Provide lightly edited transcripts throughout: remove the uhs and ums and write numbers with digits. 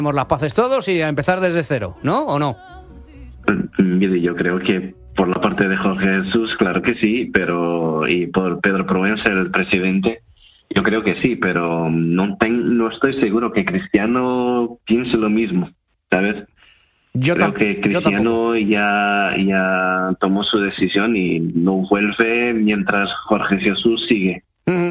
las paces todos y a empezar desde cero, ¿no? ¿O no? Mire, yo creo que por la parte de Jorge Jesús, claro que sí, pero y por Pedro Proença, el presidente, yo creo que sí, pero no estoy seguro que Cristiano piense lo mismo, ¿sabes? Creo que Cristiano ya tomó su decisión y no vuelve mientras Jorge Jesús sigue.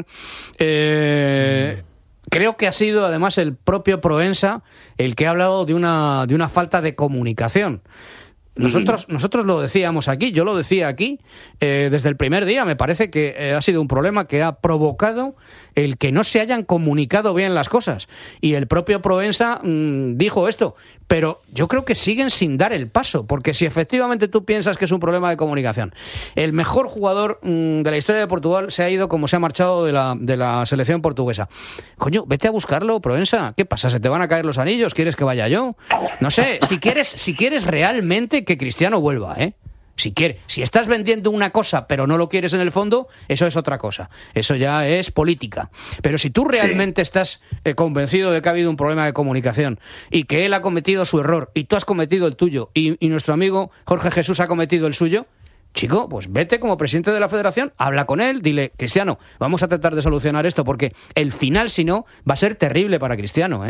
Creo que ha sido además el propio Proença el que ha hablado de una falta de comunicación. Nosotros lo decíamos aquí, yo lo decía aquí, desde el primer día. Me parece que ha sido un problema que ha provocado el que no se hayan comunicado bien las cosas. Y el propio Proença dijo esto, pero yo creo que siguen sin dar el paso, porque si efectivamente tú piensas que es un problema de comunicación, el mejor jugador de la historia de Portugal se ha ido como se ha marchado de la selección portuguesa. Coño, vete a buscarlo, Proença. ¿Qué pasa? ¿Se te van a caer los anillos? ¿Quieres que vaya yo? No sé, si quieres realmente que Cristiano vuelva, si estás vendiendo una cosa pero no lo quieres en el fondo, eso es otra cosa, eso ya es política. Pero si tú realmente estás convencido de que ha habido un problema de comunicación y que él ha cometido su error y tú has cometido el tuyo y nuestro amigo Jorge Jesús ha cometido el suyo, chico, pues vete como presidente de la federación, habla con él, dile: Cristiano, vamos a tratar de solucionar esto, porque el final, si no, va a ser terrible para Cristiano,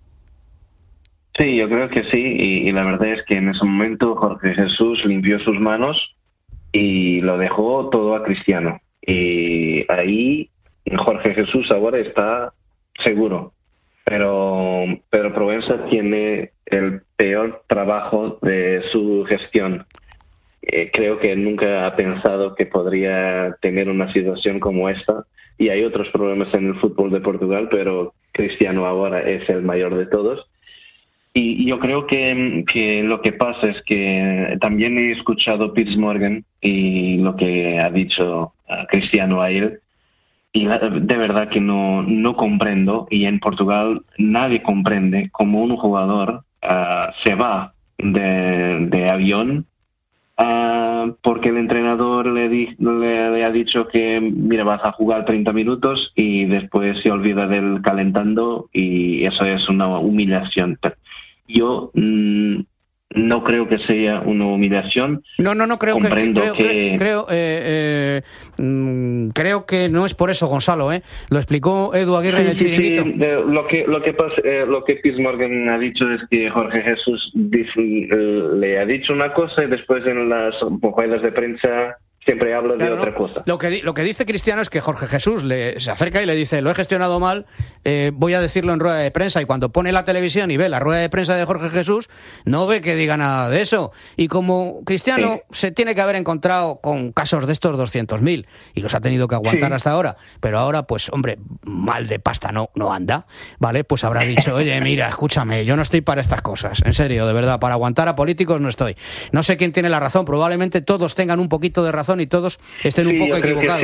Sí, yo creo que sí, y la verdad es que en ese momento Jorge Jesús limpió sus manos y lo dejó todo a Cristiano. Y ahí Jorge Jesús ahora está seguro, pero Proença tiene el peor trabajo de su gestión. Creo que nunca ha pensado que podría tener una situación como esta, y hay otros problemas en el fútbol de Portugal, pero Cristiano ahora es el mayor de todos. Y yo creo que lo que pasa es que también he escuchado a Piers Morgan y lo que ha dicho Cristiano a él, y de verdad que no comprendo, y en Portugal nadie comprende cómo un jugador se va de avión porque el entrenador le ha dicho que mira, vas a jugar 30 minutos y después se olvida del calentando, y eso es una humillación. Yo no creo que sea una humillación. No creo creo que no es por eso, Gonzalo, Lo explicó Edu Aguirre en el Chiringuito. Lo que Piers Morgan ha dicho es que Jorge Jesús le ha dicho una cosa y después en las ruedas de prensa siempre habla de otra cosa. Lo que dice Cristiano es que Jorge Jesús se acerca y le dice: lo he gestionado mal, voy a decirlo en rueda de prensa. Y cuando pone la televisión y ve la rueda de prensa de Jorge Jesús, no ve que diga nada de eso. Y como Cristiano se tiene que haber encontrado con casos de estos 200.000 y los ha tenido que aguantar hasta ahora, pero ahora, pues hombre, mal de pasta no anda, ¿vale? Pues habrá dicho: oye, mira, escúchame, yo no estoy para estas cosas, en serio, de verdad, para aguantar a políticos no estoy. No sé quién tiene la razón, probablemente todos tengan un poquito de razón y todos estén un poco equivocados.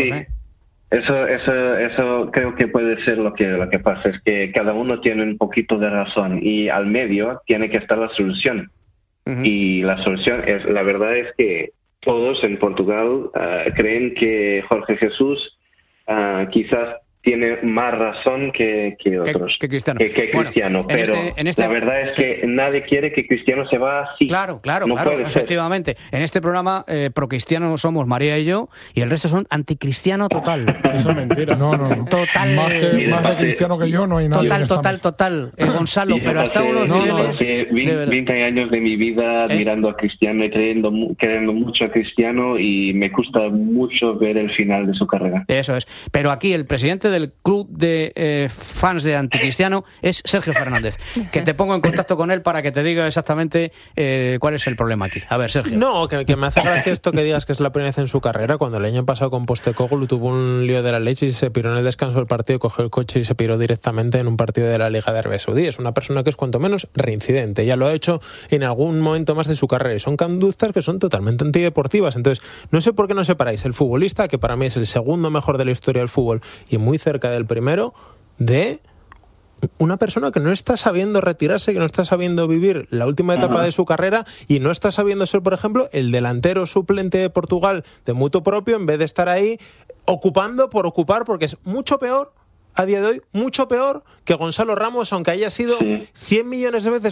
Eso creo que puede ser lo que pasa, es que cada uno tiene un poquito de razón y al medio tiene que estar la solución. Y la solución la verdad es que todos en Portugal creen que Jorge Jesús quizás tiene más razón que otros, que Cristiano. Que Cristiano, pero la verdad es que nadie quiere que Cristiano se vaya así. Claro, efectivamente. En este programa pro-cristiano somos María y yo, y el resto son anticristiano total. Eso es mentira. No. Total. Más de cristiano que yo no hay nadie. Total. Gonzalo, pero hasta unos niveles... 20 años de mi vida admirando a Cristiano y queriendo mucho a Cristiano, y me gusta mucho ver el final de su carrera. Eso es. Pero aquí el presidente del club de fans de anticristiano es Sergio Fernández, que te pongo en contacto con él para que te diga exactamente cuál es el problema aquí. A ver, Sergio. No, que me hace gracia esto que digas que es la primera vez en su carrera, cuando el año pasado con Postecoglou tuvo un lío de la leche y se piró en el descanso del partido, cogió el coche y se piró directamente en un partido de la Liga de Arabia Saudí. Es una persona que es cuanto menos reincidente, ya lo ha hecho en algún momento más de su carrera, y son conductas que son totalmente antideportivas. Entonces, no sé por qué no separáis el futbolista, que para mí es el segundo mejor de la historia del fútbol y muy cerca del primero, de una persona que no está sabiendo retirarse, que no está sabiendo vivir la última etapa de su carrera y no está sabiendo ser, por ejemplo, el delantero suplente de Portugal de mutuo propio, en vez de estar ahí ocupando por ocupar, porque es mucho peor a día de hoy mucho peor que Gonzalo Ramos, aunque haya sido 100 millones de veces